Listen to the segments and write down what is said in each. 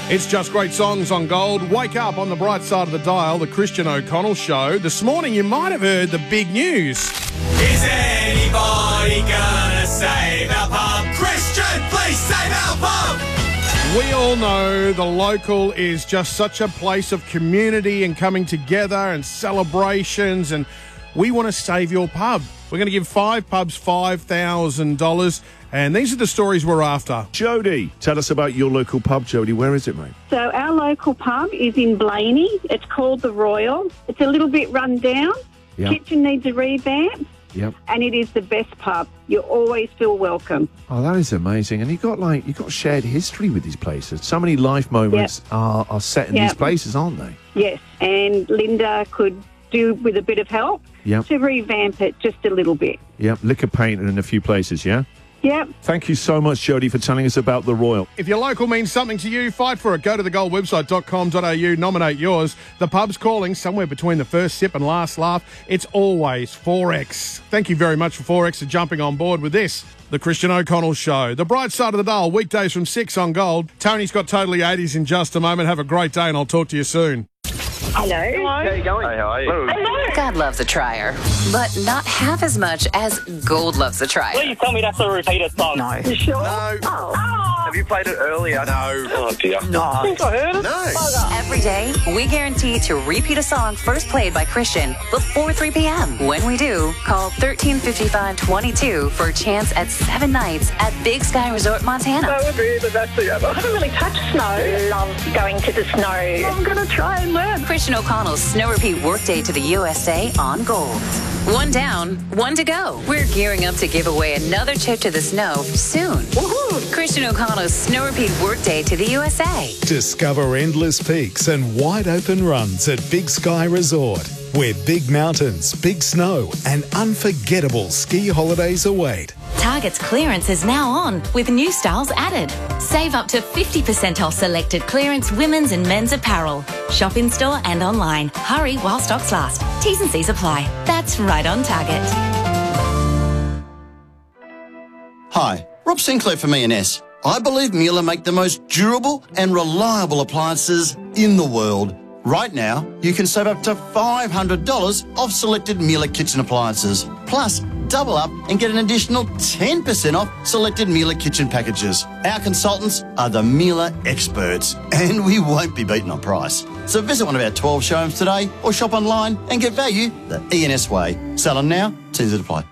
It's just great songs on Gold. Wake up on the bright side of the dial, the Christian O'Connell Show. This morning you might have heard the big news. Is anybody gonna save our pub? Christian, please save our pub! We all know the local is just such a place of community and coming together and celebrations, and we want to save your pub. We're going to give 5 pubs $5,000, and these are the stories we're after. Jody, tell us about your local pub, Jody. Where is it, mate? So our local pub is in Blaney. It's called The Royal. It's a little bit run down. Yep. Kitchen needs a revamp. Yep. And it is the best pub. You always feel welcome. Oh, that is amazing. And you've got shared history with these places. So many life moments are set in these places, aren't they? Yes, and Linda could do with a bit of help to revamp it just a little bit. Yep, liquor painting in a few places, yeah? Yep. Thank you so much, Jody, for telling us about The Royal. If your local means something to you, fight for it. Go to thegoldwebsite.com.au, nominate yours. The pub's calling somewhere between the first sip and last laugh. It's always 4X. Thank you very much for 4X for jumping on board with this. The Christian O'Connell Show. The bright side of the dial, weekdays from 6 on Gold. Tony's got Totally 80s in just a moment. Have a great day and I'll talk to you soon. Hello. How you going? Hey, how are you? Hello. God loves a trier, but not half as much as Gold loves a trier. Please tell me that's a repeated song. No. You sure? No. Oh. Have you played it earlier? No. Oh, dear. I think I heard it. No. Every day, we guarantee to repeat a song first played by Christian before 3 p.m. When we do, call 1355-22 for a chance at 7 nights at Big Sky Resort, Montana. That would be the best thing ever. I haven't really touched snow. Love going to the snow. I'm going to try and learn. Christian O'Connell's Snow Repeat Workday to the USA on Gold. 1 down, 1 to go. We're gearing up to give away another trip to the snow soon. Woohoo! Christian O'Connell's Snow Repeat Workday to the USA. Discover endless peaks and wide open runs at Big Sky Resort, where big mountains, big snow and unforgettable ski holidays await. Target's clearance is now on with new styles added. Save up to 50% off selected clearance women's and men's apparel. Shop in store and online. Hurry while stocks last. T's and C's apply. That's right on Target. Hi, Rob Sinclair from E&S. I believe Miele make the most durable and reliable appliances in the world. Right now, you can save up to $500 off selected Miele kitchen appliances. Plus, double up and get an additional 10% off selected Miele kitchen packages. Our consultants are the Miele experts, and we won't be beaten on price. So visit one of our 12 showrooms today or shop online and get value the E&S way. Sell them now, T's apply.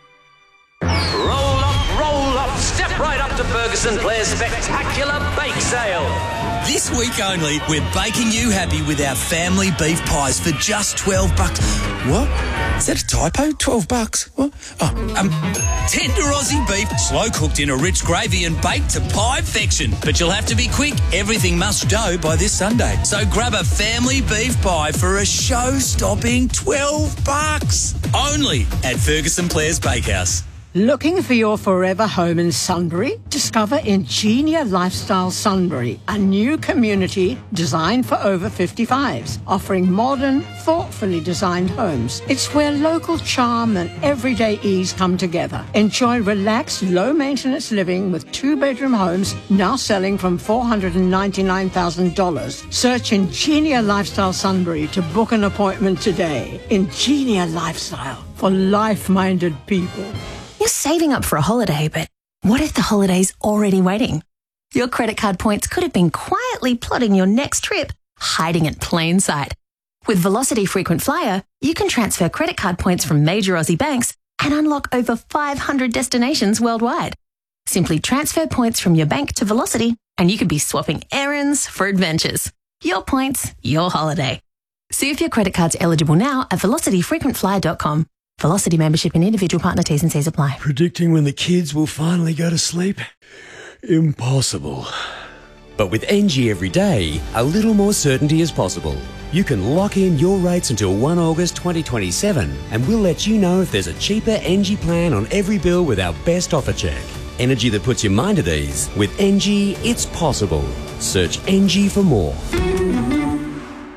Roll up, step right up to Ferguson Blair's spectacular bake sale. This week only, we're baking you happy with our family beef pies for just $12. What? Is that a typo? $12? What? Tender Aussie beef, slow cooked in a rich gravy and baked to pie-fection. But you'll have to be quick. Everything must go by this Sunday. So grab a family beef pie for a show-stopping $12. Only at Ferguson Blair's Bakehouse. Looking for your forever home in Sunbury? Discover Ingenia Lifestyle Sunbury, a new community designed for over 55s, offering modern, thoughtfully designed homes. It's where local charm and everyday ease come together. Enjoy relaxed, low-maintenance living with 2-bedroom homes now selling from $499,000. Search Ingenia Lifestyle Sunbury to book an appointment today. Ingenia Lifestyle for life-minded people. You're saving up for a holiday, but what if the holiday's already waiting? Your credit card points could have been quietly plotting your next trip, hiding in plain sight. With Velocity Frequent Flyer, you can transfer credit card points from major Aussie banks and unlock over 500 destinations worldwide. Simply transfer points from your bank to Velocity, and you could be swapping errands for adventures. Your points, your holiday. See if your credit card's eligible now at velocityfrequentflyer.com. Velocity membership and individual partner T's and C's apply. Predicting when the kids will finally go to sleep? Impossible. But with NG every day, a little more certainty is possible. You can lock in your rates until 1 August 2027 and we'll let you know if there's a cheaper NG plan on every bill with our best offer check. Energy that puts your mind at ease. With NG, it's possible. Search NG for more.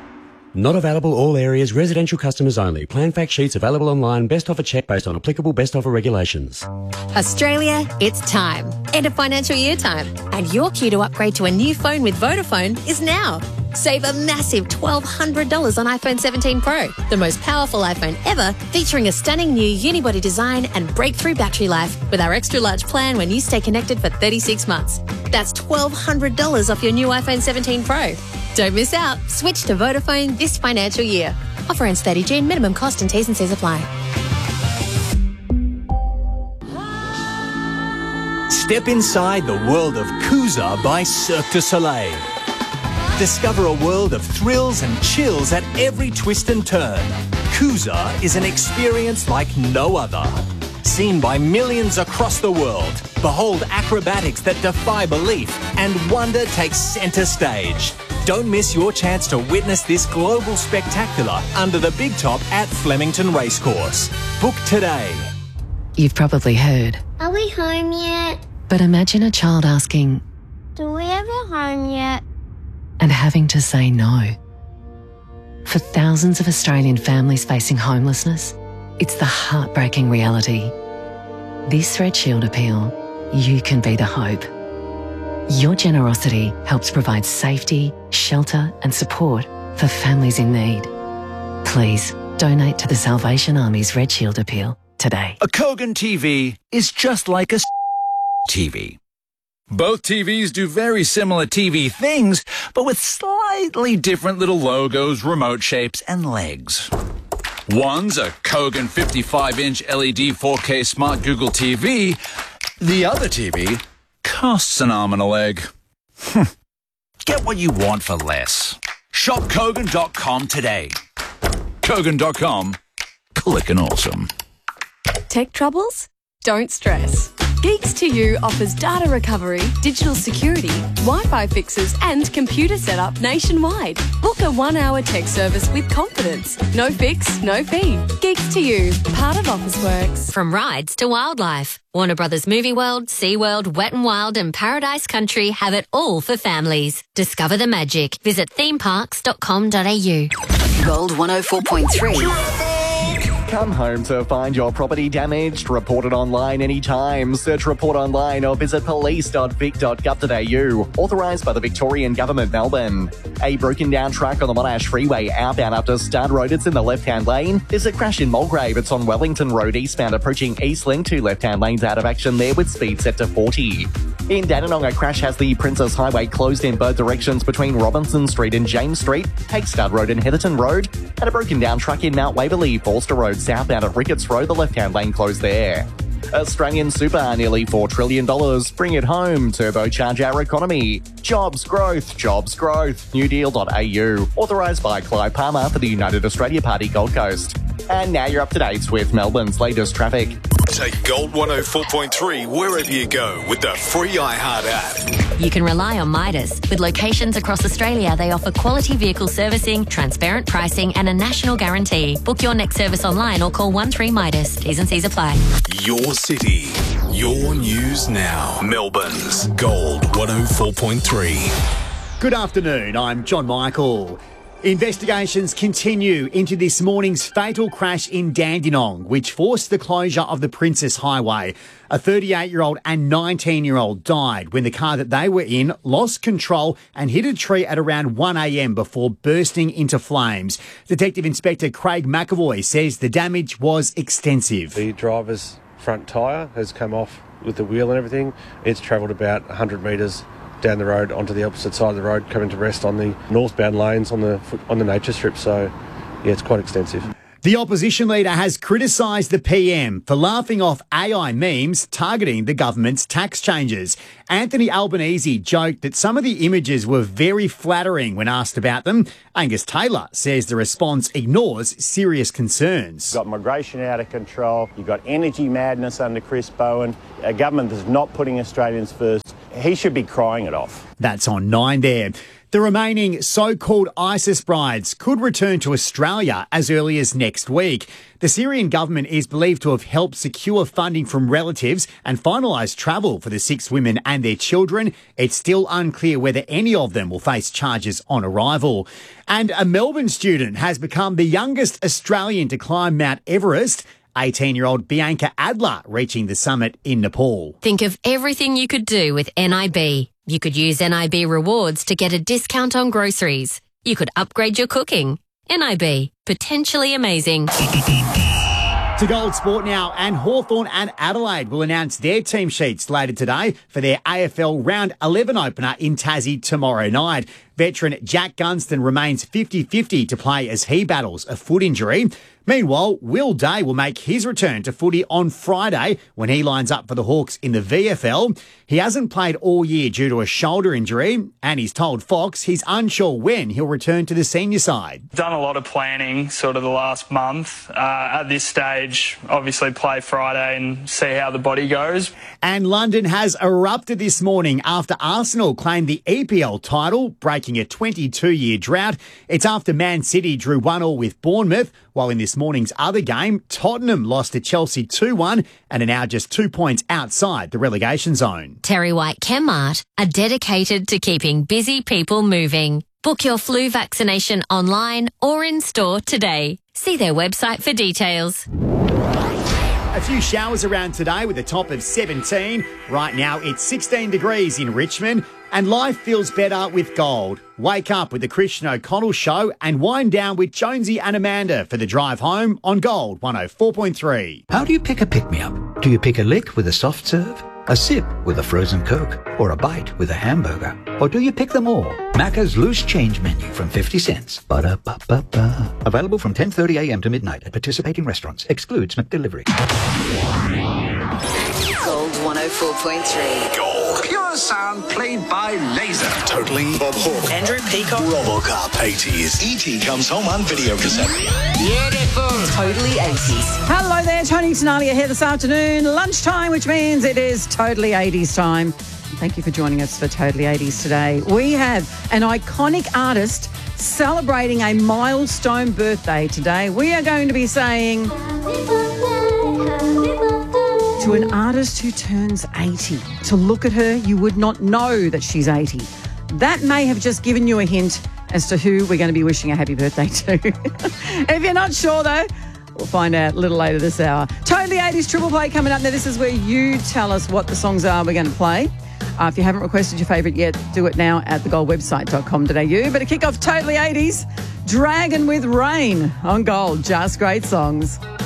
Not available all areas, residential customers only. Plan fact sheets available online. Best offer check based on applicable best offer regulations. Australia, it's time. End of financial year time. And your cue to upgrade to a new phone with Vodafone is now. Save a massive $1,200 on iPhone 17 Pro, the most powerful iPhone ever, featuring a stunning new unibody design and breakthrough battery life with our extra large plan when you stay connected for 36 months. That's $1,200 off your new iPhone 17 Pro. Don't miss out. Switch to Vodafone this financial year. Offer ends 30 June. Minimum cost and T's and C's apply. Step inside the world of Kuza by Cirque du Soleil. Discover a world of thrills and chills at every twist and turn. Kuza is an experience like no other. Seen by millions across the world, behold acrobatics that defy belief, and wonder takes centre stage. Don't miss your chance to witness this global spectacular under the big top at Flemington Racecourse. Book today. You've probably heard, Are we home yet? but imagine a child asking Do we have a home yet? and having to say no. For thousands of Australian families facing homelessness, it's the heartbreaking reality. This Red Shield appeal, you can be the hope. Your generosity helps provide safety, shelter and support for families in need. Please donate to the Salvation Army's Red Shield appeal today. A Kogan TV is just like a TV. Both TVs do very similar TV things, but with slightly different little logos, remote shapes, and legs. One's a Kogan 55-inch LED 4K smart Google TV. The other TV costs an arm and a leg. Get what you want for less. Shop Kogan.com today. Kogan.com. Click and awesome. Tech troubles? Don't stress. Geeks2U offers data recovery, digital security, Wi-Fi fixes and computer setup nationwide. Book a 1-hour tech service with confidence. No fix, no fee. Geeks2U, part of Officeworks. From rides to wildlife, Warner Brothers Movie World, SeaWorld, Wet n Wild and Paradise Country have it all for families. Discover the magic. Visit themeparks.com.au. Gold 104.3. Come home to find your property damaged? Report it online anytime. Search Report Online or visit police.vic.gov.au. Authorised by the Victorian Government, Melbourne. A broken down truck on the Monash Freeway outbound up to Stud Road. It's in the left-hand lane. There's a crash in Mulgrave. It's on Wellington Road eastbound approaching Eastlink. 2 left-hand lanes out of action there with speed set to 40. In Dandenong, a crash has the Princess Highway closed in both directions between Robinson Street and James Street. Take Stud Road and Heatherton Road. And a broken down truck in Mount Waverley, Forster Road southbound at Ricketts Road, the left-hand lane closed there. Australian super, nearly $4 trillion. Bring it home. Turbocharge our economy. Jobs growth. Jobs growth. Newdeal.au. Authorised by Clive Palmer for the United Australia Party Gold Coast. And now you're up to date with Melbourne's latest traffic. Take Gold 104.3 wherever you go with the free iHeart app. You can rely on Midas. With locations across Australia, they offer quality vehicle servicing, transparent pricing and a national guarantee. Book your next service online or call 13 Midas. T's and C's apply. Your city, your news now. Melbourne's Gold 104.3. Good afternoon, I'm John Michael. Investigations continue into this morning's fatal crash in Dandenong, which forced the closure of the Princess Highway. A 38-year-old and 19-year-old died when the car that they were in lost control and hit a tree at around 1 a.m. before bursting into flames. Detective Inspector Craig McAvoy says the damage was extensive. The driver's front tyre has come off with the wheel and everything. It's travelled about 100 metres down the road onto the opposite side of the road, coming to rest on the northbound lanes on the nature strip. So, yeah, it's quite extensive. The opposition leader has criticised the PM for laughing off AI memes targeting the government's tax changes. Anthony Albanese joked that some of the images were very flattering when asked about them. Angus Taylor says the response ignores serious concerns. You've got migration out of control. You've got energy madness under Chris Bowen. A government that's not putting Australians first. he should be crying it off. That's on 9 there. The remaining so-called ISIS brides could return to Australia as early as next week. The Syrian government is believed to have helped secure funding from relatives and finalise travel for the 6 women and their children. It's still unclear whether any of them will face charges on arrival. And a Melbourne student has become the youngest Australian to climb Mount Everest. 18-year-old Bianca Adler reaching the summit in Nepal. Think of everything you could do with NIB. You could use NIB rewards to get a discount on groceries. You could upgrade your cooking. NIB, potentially amazing. To Gold Sport now, and Hawthorn and Adelaide will announce their team sheets later today for their AFL Round 11 opener in Tassie tomorrow night. Veteran Jack Gunston remains 50-50 to play as he battles a foot injury. Meanwhile, Will Day will make his return to footy on Friday when he lines up for the Hawks in the VFL. He hasn't played all year due to a shoulder injury, and he's told Fox he's unsure when he'll return to the senior side. Done a lot of planning sort of the last month. At this stage, obviously play Friday and see how the body goes. And London has erupted this morning after Arsenal claimed the EPL title, breaking a 22-year drought. It's after Man City drew 1-1 with Bournemouth, while in this morning's other game, Tottenham lost to Chelsea 2-1 and are now just 2 points outside the relegation zone. Terry White Chemmart are dedicated to keeping busy people moving. Book your flu vaccination online or in store today. See their website for details. A few showers around today with a top of 17. Right now it's 16 degrees in Richmond, and life feels better with Gold. Wake up with the Christian O'Connell Show and wind down with Jonesy and Amanda for the drive home on Gold 104.3. How do you pick a pick-me-up? Do you pick a lick with a soft serve, a sip with a frozen Coke, or a bite with a hamburger? Or do you pick them all? Macca's Loose Change Menu from 50 cents. Ba-da-ba-ba-ba. Available from 10:30 a.m. to midnight at participating restaurants. Excludes McDelivery. Gold 104.3. Gold. Pure sound played by laser. Totally Bob Hawke. Andrew Peacock. RoboCop 80s. E.T. comes home on video cassette. Beautiful. Totally 80s. Hello there, Tony Sonalia here this afternoon. Lunchtime, which means it is Totally 80s time. Thank you for joining us for Totally 80s today. We have an iconic artist celebrating a milestone birthday today. We are going to be saying to an artist who turns 80. To look at her, you would not know that she's 80. That may have just given you a hint as to who we're going to be wishing a happy birthday to. If you're not sure, though, we'll find out a little later this hour. Totally 80s Triple Play coming up. Now, this is where you tell us what the songs are we're going to play. If you haven't requested your favourite yet, do it now at thegoldwebsite.com.au. But to kick off Totally 80s, Dragon with Rain on Gold. Just great songs.